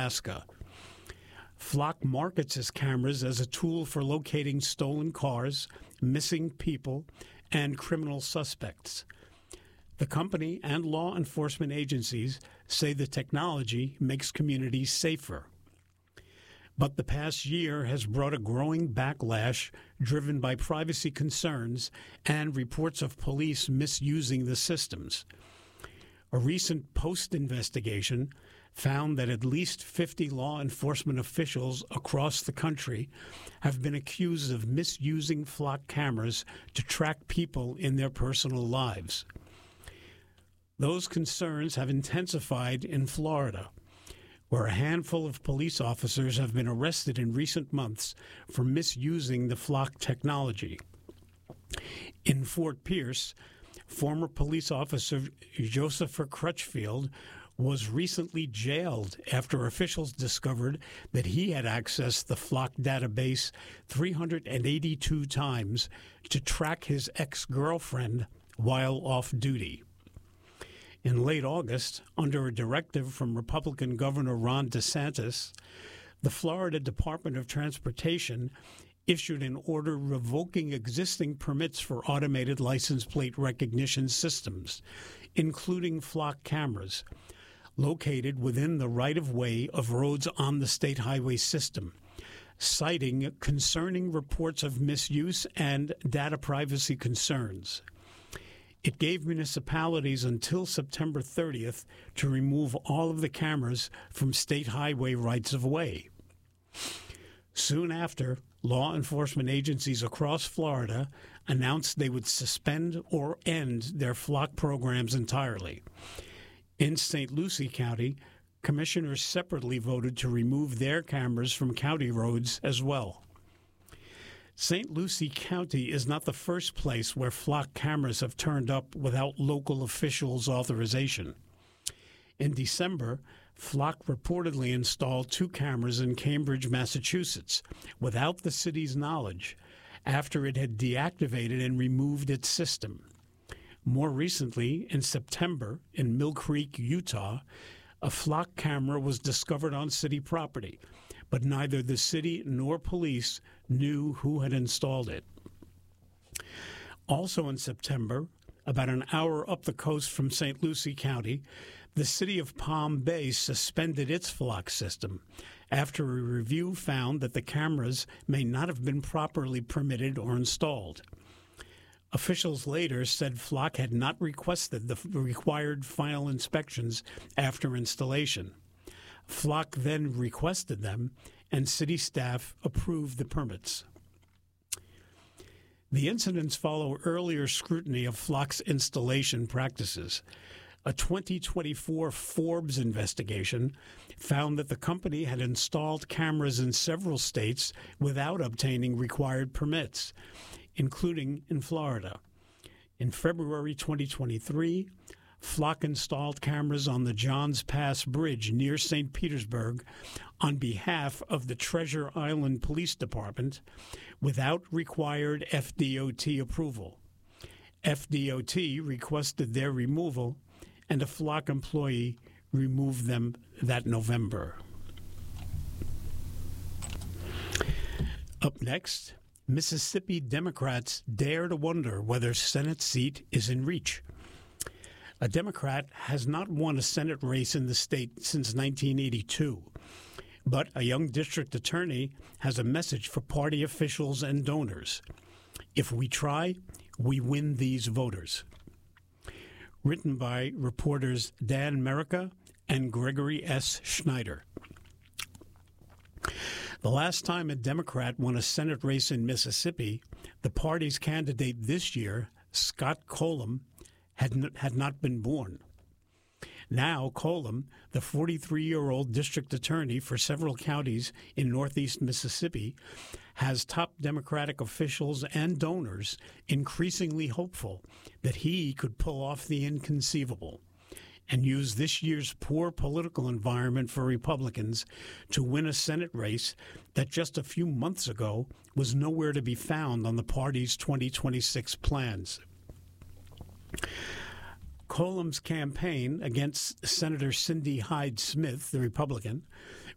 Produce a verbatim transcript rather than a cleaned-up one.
Alaska. Flock markets its cameras as a tool for locating stolen cars, missing people, and criminal suspects. The company and law enforcement agencies say the technology makes communities safer. But the past year has brought a growing backlash driven by privacy concerns and reports of police misusing the systems. A recent Post investigation found that at least fifty law enforcement officials across the country have been accused of misusing flock cameras to track people in their personal lives. Those concerns have intensified in Florida, where a handful of police officers have been arrested in recent months for misusing the flock technology. In Fort Pierce, former police officer Josepher Crutchfield was recently jailed after officials discovered that he had accessed the flock database three hundred eighty-two times to track his ex-girlfriend while off duty. In late August, under a directive from Republican Governor Ron DeSantis, the Florida Department of Transportation issued an order revoking existing permits for automated license plate recognition systems, including flock cameras, located within the right-of-way of roads on the state highway system, citing concerning reports of misuse and data privacy concerns. It gave municipalities until September thirtieth to remove all of the cameras from state highway rights-of-way. Soon after, law enforcement agencies across Florida announced they would suspend or end their flock programs entirely. In Saint Lucie County, commissioners separately voted to remove their cameras from county roads as well. Saint Lucie County is not the first place where flock cameras have turned up without local officials' authorization. In December, Flock reportedly installed two cameras in Cambridge, Massachusetts, without the city's knowledge, after it had deactivated and removed its system. More recently, in September, in Mill Creek, Utah, a Flock camera was discovered on city property, but neither the city nor police knew who had installed it. Also in September, about an hour up the coast from Saint Lucie County, the city of Palm Bay suspended its Flock system after a review found that the cameras may not have been properly permitted or installed. Officials later said Flock had not requested the required final inspections after installation. Flock then requested them, and city staff approved the permits. The incidents follow earlier scrutiny of Flock's installation practices. A twenty twenty-four Forbes investigation found that the company had installed cameras in several states without obtaining required permits, including in Florida. In February twenty twenty-three, Flock installed cameras on the Johns Pass Bridge near Saint Petersburg on behalf of the Treasure Island Police Department without required F D O T approval. F D O T requested their removal, and a Flock employee removed them that November. Up next, Mississippi Democrats dare to wonder whether Senate seat is in reach. A Democrat has not won a Senate race in the state since nineteen eighty-two, but a young district attorney has a message for party officials and donors. If we try, we win these voters. Written by reporters Dan Merica and Gregory S. Schneider. The last time a Democrat won a Senate race in Mississippi, the party's candidate this year, Scott Colum, had n- had not been born. Now, Colum, the forty-three-year-old district attorney for several counties in northeast Mississippi, has top Democratic officials and donors increasingly hopeful that he could pull off the inconceivable and use this year's poor political environment for Republicans to win a Senate race that just a few months ago was nowhere to be found on the party's twenty twenty-six plans. Colum's campaign against Senator Cindy Hyde Smith, the Republican,